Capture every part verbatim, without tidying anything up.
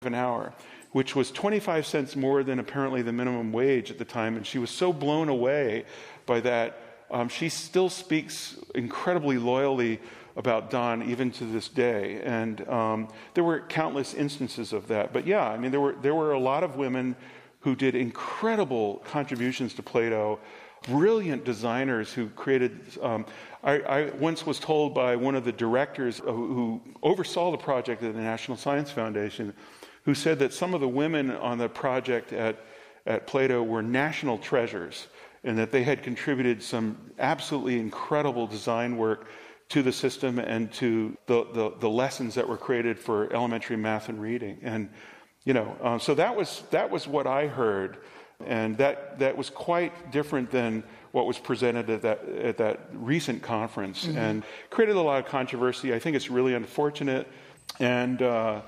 an hour, which was twenty-five cents more than apparently the minimum wage at the time. And she was so blown away by that. Um, she still speaks incredibly loyally about Don even to this day. And um, there were countless instances of that. But yeah, I mean, there were there were a lot of women who did incredible contributions to Plato, brilliant designers who created... Um, I, I once was told by one of the directors who, who oversaw the project at the National Science Foundation, who said that some of the women on the project at, at Plato were national treasures, and that they had contributed some absolutely incredible design work to the system and to the, the, the lessons that were created for elementary math and reading. And, you know, uh, so that was that was what I heard, and that that was quite different than what was presented at that at that recent conference, mm-hmm. and created a lot of controversy. I think it's really unfortunate, and uh,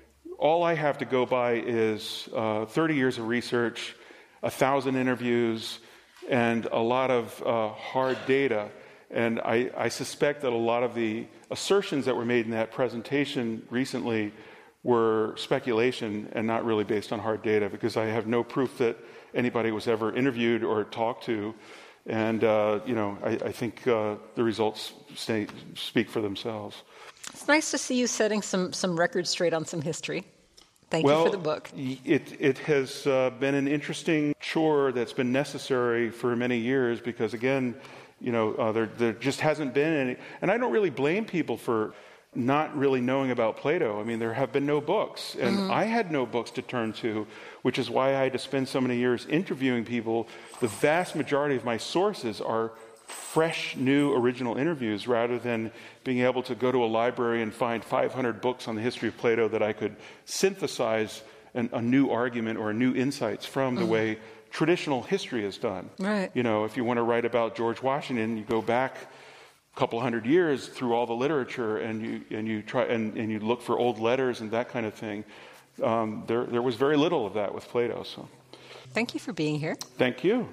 all I have to go by is uh, thirty years of research, a thousand interviews, and a lot of uh, hard data. And I, I suspect that a lot of the assertions that were made in that presentation recently were speculation and not really based on hard data, because I have no proof that anybody was ever interviewed or talked to. And, uh, you know, I, I think uh, the results stay, speak for themselves. It's nice to see you setting some, some records straight on some history. Thank well, you for the book. It, it has uh, been an interesting chore that's been necessary for many years because, again, you know, uh, there, there just hasn't been any. And I don't really blame people for not really knowing about Plato. I mean, there have been no books, and mm-hmm. I had no books to turn to, which is why I had to spend so many years interviewing people. The vast majority of my sources are fresh, new, original interviews, rather than being able to go to a library and find five hundred books on the history of Plato that I could synthesize an, a new argument or new insights from mm-hmm. the way traditional history is done. Right. You know, if you want to write about George Washington, you go back a couple hundred years through all the literature, and you and you try and, and you look for old letters and that kind of thing. Um, there there was very little of that with Plato. So, thank you for being here. Thank you.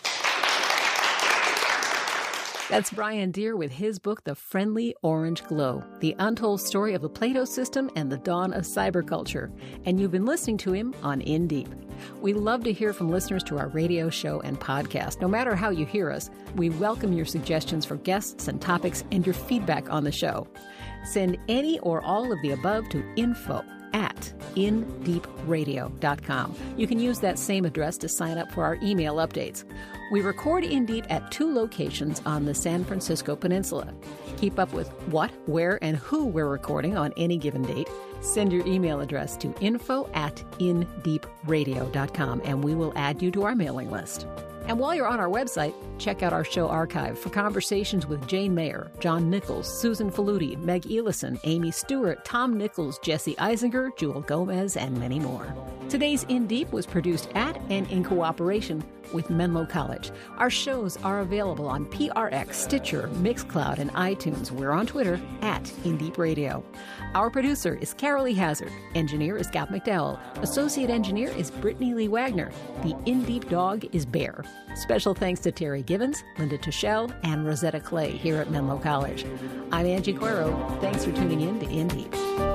That's Brian Deer with his book, The Friendly Orange Glow, The Untold Story of the Plato System and the Dawn of Cyberculture. And you've been listening to him on In Deep. We love to hear from listeners to our radio show and podcast. No matter how you hear us, we welcome your suggestions for guests and topics and your feedback on the show. Send any or all of the above to info at in deep radio dot com. You can use that same address to sign up for our email updates. We record In Deep at two locations on the San Francisco Peninsula. Keep up with what, where, and who we're recording on any given date. Send your email address to info at in deep radio dot com, and we will add you to our mailing list. And while you're on our website, check out our show archive for conversations with Jane Mayer, John Nichols, Susan Faludi, Meg Elison, Amy Stewart, Tom Nichols, Jesse Eisinger, Jewel Gomez, and many more. Today's In Deep was produced at and in cooperation with Menlo College. Our shows are available on P R X, Stitcher, Mixcloud, and iTunes. We're on Twitter at In Deep Radio. Our producer is Carol Lee Hazard. Engineer is Gap McDowell. Associate engineer is Brittany Lee Wagner. The In Deep dog is Bear. Special thanks to Terry Gibbons, Linda Tushell, and Rosetta Clay here at Menlo College. I'm Angie Guerrero. Thanks for tuning in to In Deep.